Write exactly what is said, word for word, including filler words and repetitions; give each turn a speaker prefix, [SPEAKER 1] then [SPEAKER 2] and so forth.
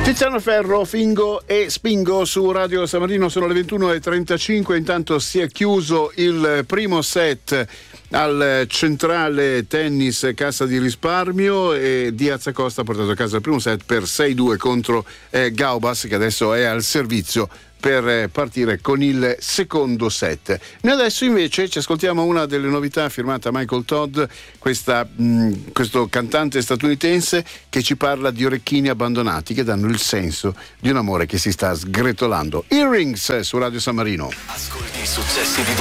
[SPEAKER 1] Tiziano Ferro, Fingo e Spingo su Radio San Marino, sono le ventuno e trentacinque. Intanto si è chiuso il primo set al Centrale Tennis Cassa di Risparmio e Diaz Acosta ha portato a casa il primo set per sei due contro eh, Gaubas, che adesso è al servizio per partire con il secondo set. Noi adesso invece ci ascoltiamo una delle novità firmata Michael Todd, questa, mh, questo cantante statunitense che ci parla di orecchini abbandonati che danno il senso di un amore che si sta sgretolando. Earrings su Radio San Marino.
[SPEAKER 2] Ascolti i successi di